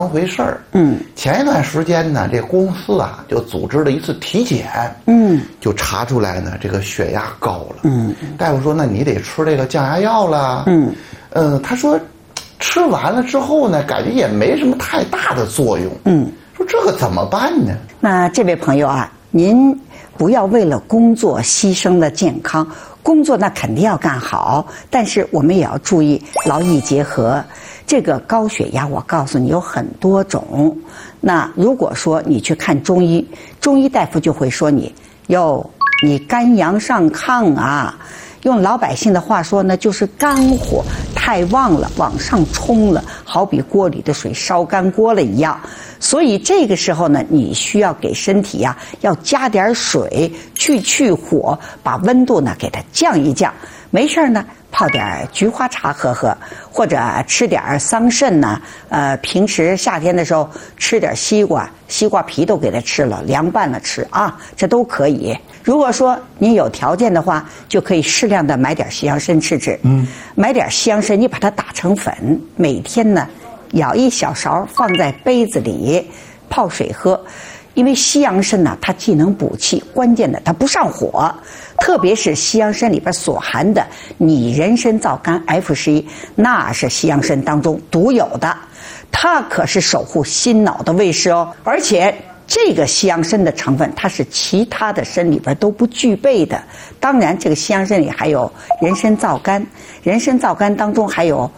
回事儿。前一段时间呢，这公司啊就组织了一次体检，就查出来呢这个血压高了。大夫说那你得吃这个降压药了。他说吃完了之后呢，感觉也没什么太大的作用。说这个怎么办呢？ 那这位朋友啊，您不要为了工作牺牲了健康。工作那肯定要干好，但是我们也要注意劳逸结合。这个高血压，我告诉你有很多种。那如果说你去看中医，中医大夫就会说你肝阳上亢啊。用老百姓的话说呢，就是肝火太旺了，往上冲了，好比锅里的水烧干锅了一样。所以这个时候呢，你需要给身体呀，要加点水去火，把温度呢给它降一降。没事呢，泡点菊花茶喝喝，或者吃点桑葚呢。平时夏天的时候吃点西瓜皮都给它吃了，凉拌了吃啊，这都可以。如果说你有条件的话，就可以适量的买点西洋参吃。买点西洋参，你把它打成粉，每天呢舀一小勺放在杯子里泡水喝。因为西洋参呢，它既能补气，关键的它不上火，特别是西洋参里边所含的拟人参皂苷 F11，那是西洋参当中独有的，它可是守护心脑的卫士哦。而且这个西洋参的成分，它是其他的参里边都不具备的。当然，这个西洋参里还有人参皂苷，人参皂苷当中还有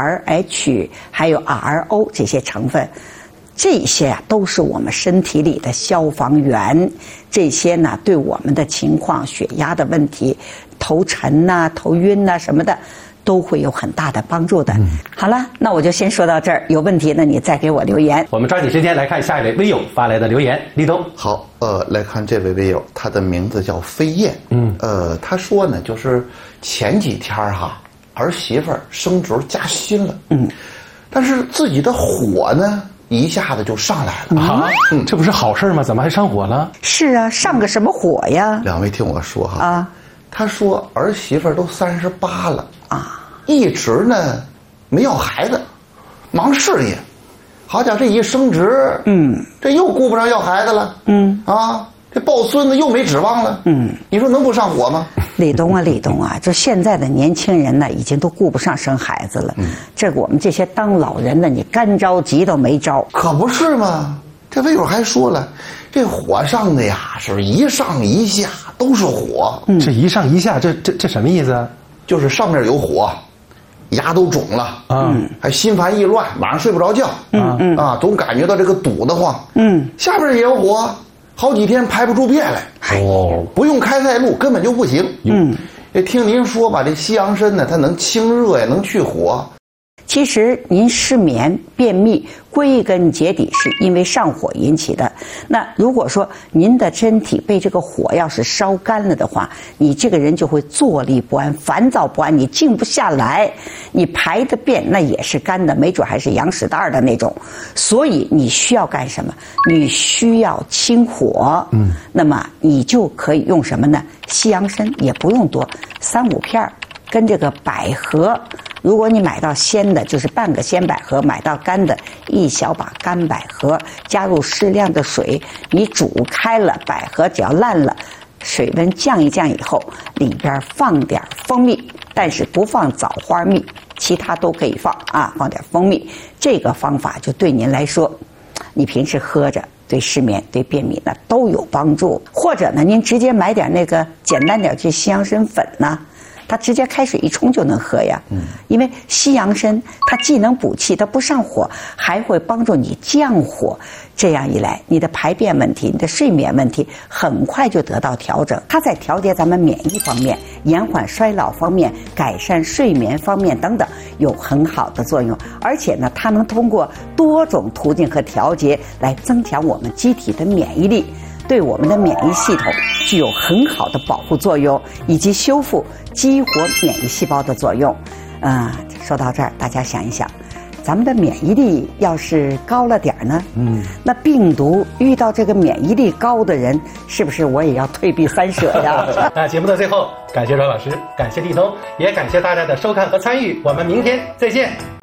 RH， 还有 RO 这些成分。这些啊都是我们身体里的消防员，这些呢对我们的情况、血压的问题、头沉呐、头晕呐什么的，都会有很大的帮助的。好了，那我就先说到这儿，有问题呢你再给我留言。 我们抓紧时间来看下一位微友发来的留言。立冬好，来看这位微友，他的名字叫飞燕。他说呢，就是前几天儿媳妇升职加薪了，但是自己的火呢一下子就上来了这不是好事吗？怎么还上火了？ 是啊，上个什么火呀？ 两位听我说他说儿媳妇都38了一直呢没要孩子，忙事业。好家伙，这一升职，这又顾不上要孩子了，这抱孙子又没指望了，你说能不上火吗？ 立冬啊，就现在的年轻人呢，已经都顾不上生孩子了。这我们这些当老人的，你干着急都没招。 可不是吗？这微友还说了，这火上的呀，是一上一下都是火。 这一上一下，这什么意思啊？ 就是上面有火，牙都肿了，还心烦意乱，晚上睡不着觉，总感觉到这个堵得慌。下边也有火。好几天排不出便来，不用开塞露根本就不行。听您说吧，这西洋参呢，它能清热呀，能去火。 其实您失眠、便秘，归根结底是因为上火引起的。那如果说您的身体被这个火要是烧干了的话，你这个人就会坐立不安、烦躁不安，你静不下来，你排的便那也是干的，没准还是羊屎蛋的那种。所以你需要干什么？你需要清火。那么你就可以用什么呢？西洋参也不用多，3、5片，跟这个百合。如果你买到鲜的，就是半个鲜百合；买到干的，一小把干百合，加入适量的水，你煮开了，百合只要烂了，水温降一降以后，里边放点蜂蜜，但是不放枣花蜜，其他都可以放放点蜂蜜。这个方法就对您来说，你平时喝着对失眠、对便秘呢都有帮助。或者呢，您直接买点那个简单点，去西洋参粉呢。它直接开水一冲就能喝呀，因为西洋参它既能补气，它不上火，还会帮助你降火。这样一来，你的排便问题、你的睡眠问题很快就得到调整。它在调节咱们免疫方面、延缓衰老方面、改善睡眠方面等等有很好的作用。而且呢，它能通过多种途径和调节来增强我们机体的免疫力。对我们的免疫系统具有很好的保护作用，以及修复、激活免疫细胞的作用。说到这儿，大家想一想，咱们的免疫力要是高了点呢，那病毒遇到这个免疫力高的人，是不是我也要退避三舍呀？ 那节目的最后，感谢阮老师，感谢立冬，也感谢大家的收看和参与，我们明天再见。